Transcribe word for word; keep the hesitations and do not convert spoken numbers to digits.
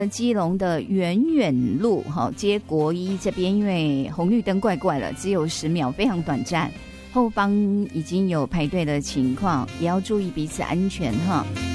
基隆的远远路哈，接国一这边，因为红绿灯怪怪了，只有十秒，非常短暂。后方已经有排队的情况，也要注意彼此安全哈。